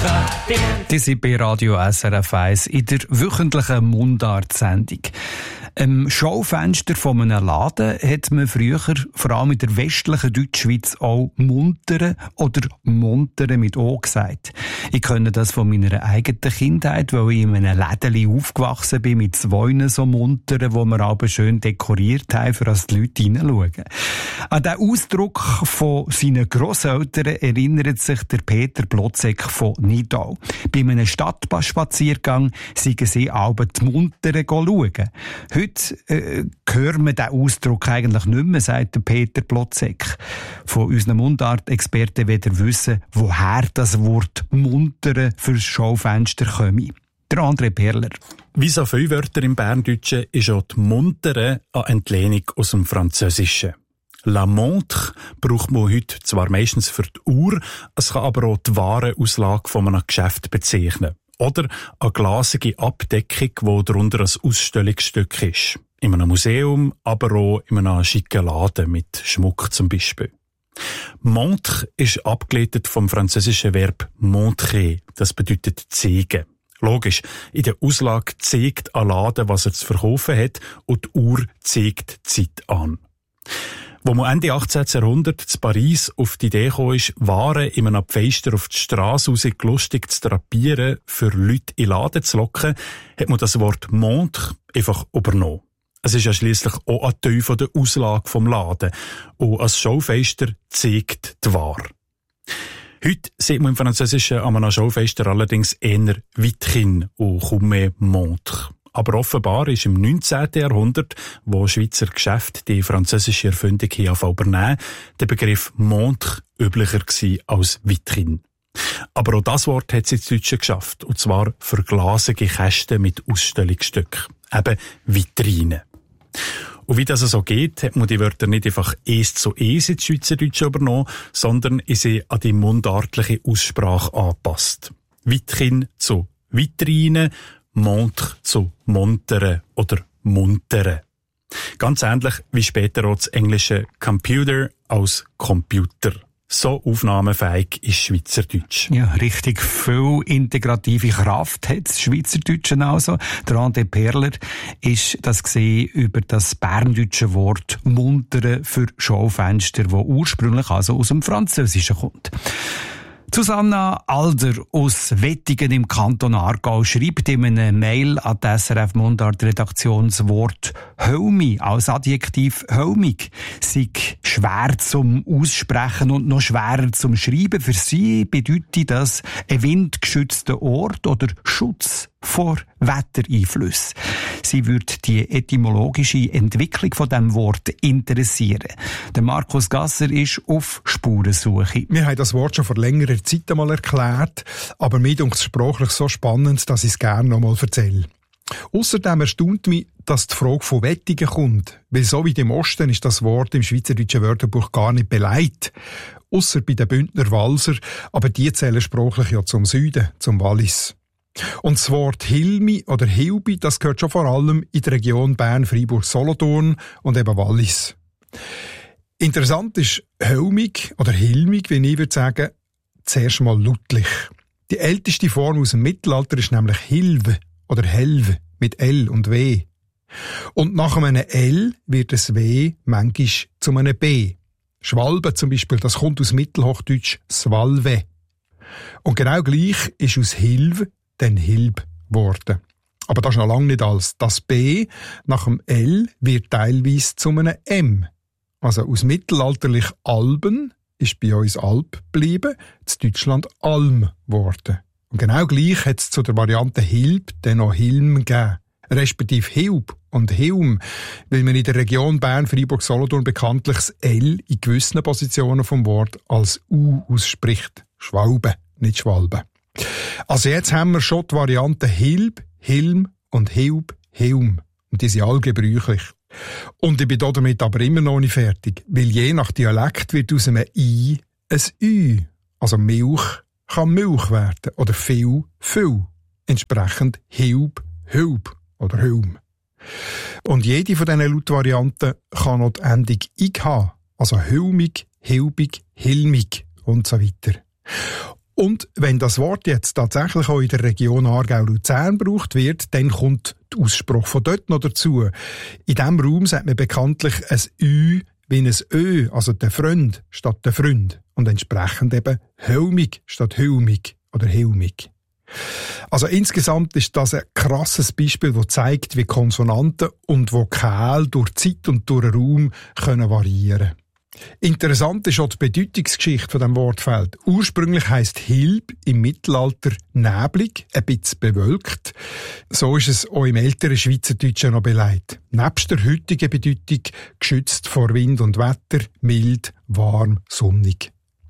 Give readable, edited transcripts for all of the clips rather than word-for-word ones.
Die sind bei Radio SRF 1 in der wöchentlichen Mundart-Sendung. Im Schaufenster von einem Laden hat man früher, vor allem in der westlichen Deutschschweiz, auch Muntere oder Montere mit O gesagt. Ich kenne das von meiner eigenen Kindheit, weil ich in einem Lädeli aufgewachsen bin mit 2 so Munteren, die wir aber schön dekoriert haben, für dass die Leute hineinschauen. An den Ausdruck von seinen Grosseltern erinnert sich der Peter Blotzek von Nidau. Bei einem Stadtspaziergang seien sie alle die Munteren schauen. Heute hören wir diesen Ausdruck eigentlich nicht mehr, sagt der Peter Blotzek. Von unseren Mundart-Experten will er wissen, woher das Wort Muntere fürs Schaufenster komme. Der André Perler. Wie so viele Wörter im Berndeutschen ist auch die Muntere eine Entlehnung aus dem Französischen. La montre braucht man heute zwar meistens für die Uhr, es kann aber auch die Warenauslage von einem Geschäft bezeichnen. Oder eine glasige Abdeckung, die darunter ein Ausstellungsstück ist. In einem Museum, aber auch in einem schicken Laden mit Schmuck zum Beispiel. Montre ist abgeleitet vom französischen Verb montrer. Das bedeutet zeigen. Logisch, in der Auslage zeigt ein Laden, was er zu verkaufen hat, und die Uhr zeigt die Zeit an. Wo man Ende 18. Jahrhundert zu Paris auf die Idee kam, Waren in einem Pfeister auf die Strasse raus lustig zu drapieren, für Leute in den Laden zu locken, hat man das Wort Montre einfach übernommen. Es ist ja schliesslich auch ein Teil von der Auslage vom Laden. Und als Schaufenster zeigt die Ware. Heute sieht man im Französischen an einem Schaufenster allerdings eher Vitrine und kaum mehr Montre. Aber offenbar ist im 19. Jahrhundert, wo Schweizer Geschäfte die französische Erfindung übernehmen, der Begriff Montre üblicher gewesen als Vitrine. Aber auch das Wort hat es ins Deutsche geschafft, und zwar für glasige Kästen mit Ausstellungsstücken, eben Vitrine. Und wie das so geht, hat man die Wörter nicht einfach 1:1 ins Schweizerdeutsche übernommen, sondern ist sie an die mundartliche Aussprache angepasst. Vitrine zu Vitrine, Montre zu Montere oder Muntere. Ganz ähnlich wie später auch das englische Computer als Computer. So aufnahmefähig ist Schweizerdeutsch. Ja, richtig viel integrative Kraft hat das Schweizerdeutsche also. Der André Perler ist das gesehen über das berndeutsche Wort Muntere für Schaufenster, das ursprünglich also aus dem Französischen kommt. Susanna Alder aus Wettingen im Kanton Aargau schreibt in einem Mail an die SRF Mundart Redaktion das Wort «Hölmi» als Adjektiv «hölmig» sei schwer zum Aussprechen und noch schwerer zum Schreiben. Für sie bedeutet das ein windgeschützter Ort oder Schutz vor Wettereinflüssen. Sie würde die etymologische Entwicklung von diesem Wort interessieren. Der Markus Gasser ist auf Spurensuche. Wir haben das Wort schon vor längerer Zeit einmal erklärt, aber mir dunkt es sprachlich so spannend, dass ich es gerne noch einmal erzähle. Außerdem erstaunt mich, dass die Frage von Wettingen kommt, weil so wie im Osten ist das Wort im Schweizerdeutschen Wörterbuch gar nicht beleidigt. Ausser bei den Bündner Walser, aber die zählen sprachlich ja zum Süden, zum Wallis. Und das Wort Hilmi oder Hilbi, das gehört schon vor allem in der Region Bern, Freiburg, Solothurn und eben Wallis. Interessant ist hölmig oder hilmig, wie ich würde sagen, zuerst mal lautlich. Die älteste Form aus dem Mittelalter ist nämlich Hilve oder Helve mit L und W. Und nach einem L wird das W manchmal zu einem B. Schwalbe zum Beispiel, das kommt aus Mittelhochdeutsch Swalwe. Und genau gleich ist aus Hilve dann Hilb geworden. Aber das ist noch lange nicht alles. Das B nach dem L wird teilweise zu einem M. Also aus mittelalterlich Alben ist bei uns Alp geblieben, in Deutschland Alm geworden. Und genau gleich hat es zu der Variante Hilb dann noch Hilm gegeben. Respektive Hilb und Hilm, weil man in der Region Bern, Freiburg, Solothurn bekanntlich das L in gewissen Positionen vom Wort als U ausspricht. Schwalbe, nicht Schwalbe. Also jetzt haben wir schon die Varianten Hilb, Hilm und Hilb, Hilm. Und die sind alle gebräuchlich. Und ich bin damit aber immer noch nicht fertig, weil je nach Dialekt wird aus einem I ein Ü. Also Milch kann Milch werden oder viel, viel. Entsprechend Hilb, Hilb oder Hilm. Und jede von diesen Lautvarianten kann noch die Endung ig haben. Also hilmig, hilbig, hilmig und so weiter. Und wenn das Wort jetzt tatsächlich auch in der Region Aargau-Luzern gebraucht wird, dann kommt der Ausspruch von dort noch dazu. In diesem Raum sagt man bekanntlich ein Ü wie ein Ö, also der Freund statt der Freund. Und entsprechend eben Hölmig statt Hülmig oder Hilmig. Also insgesamt ist das ein krasses Beispiel, das zeigt, wie Konsonanten und Vokale durch Zeit und durch Raum können variieren. Interessant ist auch die Bedeutungsgeschichte von dem Wortfeld. Ursprünglich heisst Hilb im Mittelalter neblig, ein bisschen bewölkt. So ist es auch im älteren Schweizerdeutschen noch belegt. Nebst der heutigen Bedeutung geschützt vor Wind und Wetter, mild, warm, sonnig.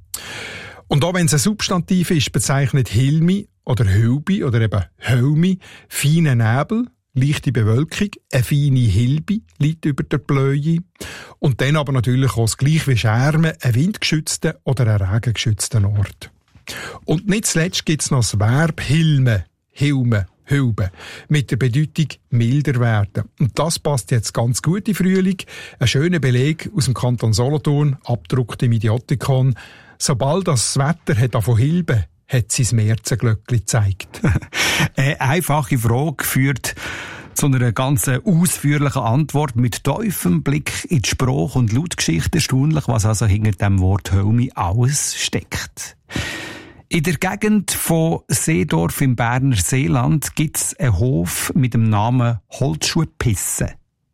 Und auch wenn es ein Substantiv ist, bezeichnet Hilmi oder Hülbi oder eben Hölmi feine Nebel, leichte Bewölkung, eine feine Hilbi liegt über der Bläue und dann aber natürlich auch das gleich wie Schermen, einen windgeschützten oder einen regengeschützten Ort. Und nicht zuletzt gibt es noch das Verb Hilme, Hilme, Hülbe, mit der Bedeutung milder werden. Und das passt jetzt ganz gut in Frühling. Ein schöner Beleg aus dem Kanton Solothurn, abgedruckt im Idiotikon. Sobald das Wetter hat von Hilbe, hat sein Märzenglöckli gezeigt. Eine einfache Frage führt zu einer ganz ausführlichen Antwort mit tiefem Blick in die Sprach- und Lautgeschichte. Erstaunlich, was also hinter dem Wort Hölmi alles steckt. In der Gegend von Seedorf im Berner Seeland gibt es einen Hof mit dem Namen Holzschuhpisse.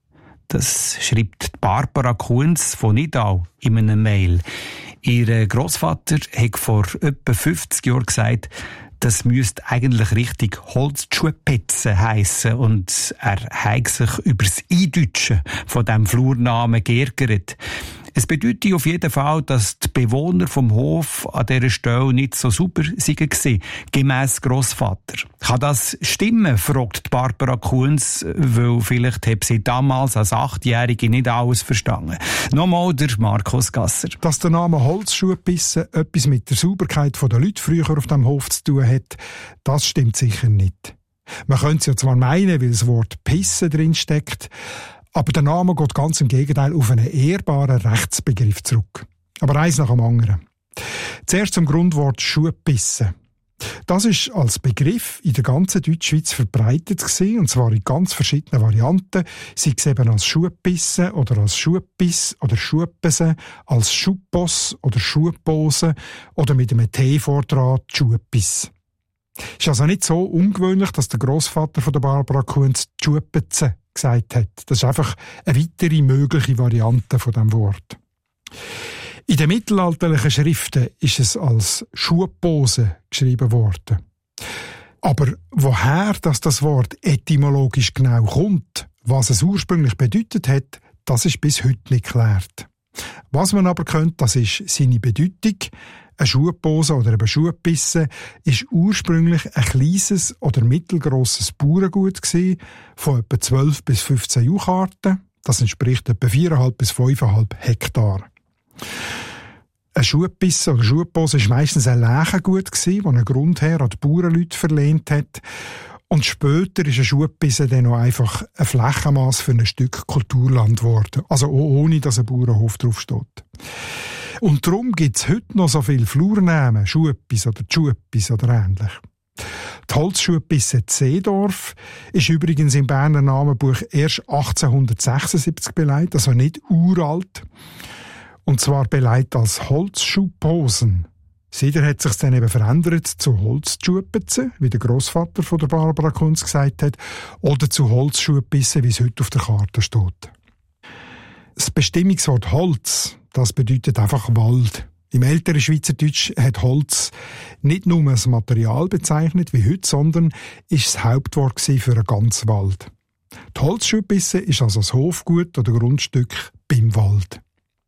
Das schreibt Barbara Kunz von Nidau in einem Mail. Ihr Grossvater hat vor etwa 50 Jahren gesagt, das müsste eigentlich richtig Holzschuhpetze heissen und er hat sich über das Eindeutschen von diesem Flurnamen geärgert. Es bedeutet auf jeden Fall, dass die Bewohner vom Hof an dieser Stelle nicht so super waren, gemäss Grossvater. Kann das stimmen, fragt Barbara Kunz, weil vielleicht hat sie damals als 8-Jährige nicht alles verstanden. Nochmal der Markus Gasser. Dass der Name Holzschuhpisse etwas mit der Sauberkeit der Leute früher auf dem Hof zu tun hat, das stimmt sicher nicht. Man könnte es ja zwar meinen, weil das Wort Pisse drin steckt, aber der Name geht ganz im Gegenteil auf einen ehrbaren Rechtsbegriff zurück. Aber eins nach dem anderen. Zuerst zum Grundwort Schuhpisse. Das ist als Begriff in der ganzen Deutschschweiz verbreitet gewesen, und zwar in ganz verschiedenen Varianten, sei es eben als Schuhpisse oder als Schuhpiss oder Schuhpese, als Schuhposs oder Schuhpose oder mit einem T vordran Schuhpiss. Es ist also nicht so ungewöhnlich, dass der Grossvater von der Barbara Kunz Schuhpeze gesagt hat. Das ist einfach eine weitere mögliche Variante von dem Wort. In den mittelalterlichen Schriften ist es als Schuhpose geschrieben worden. Aber woher das Wort etymologisch genau kommt, was es ursprünglich bedeutet hat, das ist bis heute nicht geklärt. Was man aber könnte, das ist seine Bedeutung. Eine Schuhpose oder eben Schuhpisse ist ursprünglich ein kleines oder mittelgrosses Bauerngut gewesen, von etwa 12 bis 15 Jucharten. Das entspricht etwa 4,5 bis 5,5 Hektar. Eine Schuhpisse oder Schuhpose war meistens ein Leichengut gewesen, das ein Grundherr an die Bauernleute verlehnt hat. Und später ist eine Schuhpisse dann noch einfach ein Flächenmaß für ein Stück Kulturland geworden. Also auch ohne, dass ein Bauernhof draufsteht. Und darum gibt es heute noch so viele Flurnamen, Schuhpis oder Schuhpis oder ähnlich. Die Holzschuhpisse Seedorf ist übrigens im Berner Namenbuch erst 1876 belegt, also nicht uralt. Und zwar belegt als Holzschuhposen. Seither hat sich dann eben verändert zu Holzschuhpisse, wie der Grossvater von der Barbara Kunz gesagt hat, oder zu Holzschuhpisse, wie es heute auf der Karte steht. Das Bestimmungswort Holz, das bedeutet einfach Wald. Im älteren Schweizerdeutsch hat Holz nicht nur das Material bezeichnet wie heute, sondern ist das Hauptwort für einen ganzen Wald. Die Holzschuhpisse ist also das Hofgut oder Grundstück beim Wald.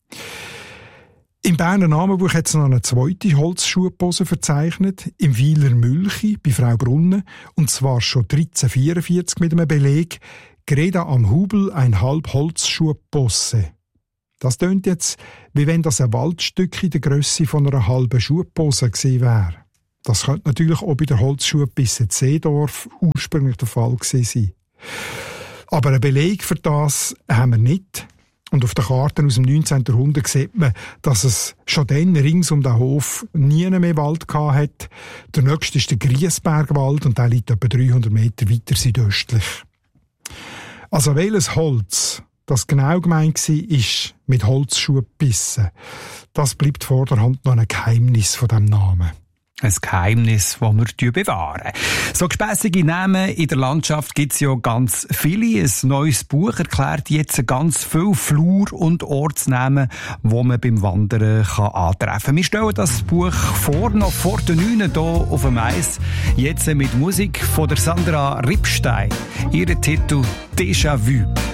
Im Berner Namenbuch hat es noch eine zweite Holzschuhpose verzeichnet, im Weiler Mülchi bei Frau Brunnen, und zwar schon 1344 mit einem Beleg, Greda am Hubel ein halb Holzschuhpose. Das tönt jetzt, wie wenn das ein Waldstück in der Grösse von einer halben Schuhpose gewesen wäre. Das könnte natürlich auch bei der Holzschuhpisse Seedorf ursprünglich der Fall gewesen sein. Aber einen Beleg für das haben wir nicht. Und auf den Karten aus dem 19. Jahrhundert sieht man, dass es schon dann rings um den Hof nie mehr Wald gehabt hat. Der nächste ist der Griesbergwald und der liegt etwa 300 Meter weiter südöstlich. Also welches Holz das genau gemeint war, ist mit Holzschuhen gebissen. Das bleibt vorderhand noch ein Geheimnis von diesem Namen. Ein Geheimnis, das wir bewahren. So gespässige Namen in der Landschaft gibt es ja ganz viele. Ein neues Buch erklärt jetzt ganz viele Flur- und Ortsnamen, die man beim Wandern antreffen kann. Wir stellen das Buch vor, noch vor den 9 hier auf dem Eis. Jetzt mit Musik von der Sandra Rippstein. Ihr Titel «Déjà Vu».